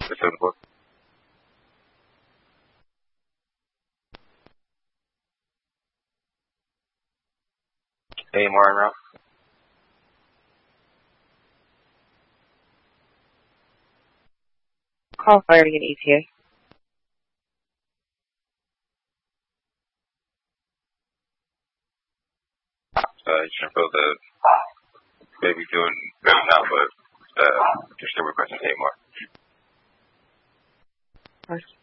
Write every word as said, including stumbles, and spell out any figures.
The seven four. Hey, Martin Ralph. Call fire to get E T A. Uh, you should feel the maybe doing better now, but uh, you're still requesting eight more. Of course.